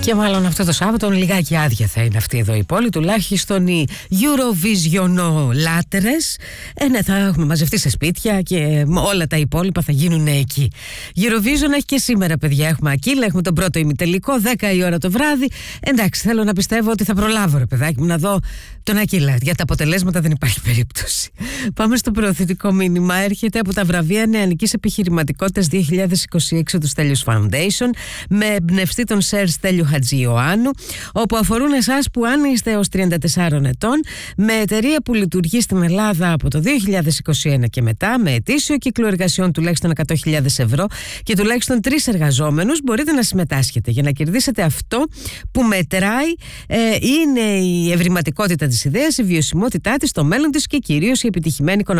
Και μάλλον αυτό το Σάββατο λιγάκι άδεια θα είναι αυτή εδώ η πόλη, τουλάχιστον οι Eurovisionolάτρες. Ναι, θα έχουμε μαζευτεί σε σπίτια και όλα τα υπόλοιπα θα γίνουν εκεί. Eurovision έχει και σήμερα, παιδιά. Έχουμε Ακύλα, έχουμε τον πρώτο ημιτελικό, 10 η ώρα το βράδυ. Εντάξει, θέλω να πιστεύω ότι θα προλάβω, ρε παιδάκι μου, να δω τον Ακύλα. Για τα αποτελέσματα δεν υπάρχει περίπτωση. Πάμε στο προωθητικό μήνυμα. Έρχεται από τα βραβεία Νεανικής Επιχειρηματικότητας 2026 του Στέλιος Foundation, με εμπνευστή τον Σερ Στέλιο Χατζιωάννου, όπου αφορούν εσάς που αν είστε έως 34 ετών, με εταιρεία που λειτουργεί στην Ελλάδα από το 2021 και μετά, με ετήσιο κύκλο εργασιών τουλάχιστον 100.000 ευρώ και τουλάχιστον 3 εργαζόμενους, μπορείτε να συμμετάσχετε. Για να κερδίσετε αυτό που μετράει είναι η ευρηματικότητα της ιδέας, η βιωσιμότητά της, το μέλλον της και κυρίως η επιτυχημένη οικονομική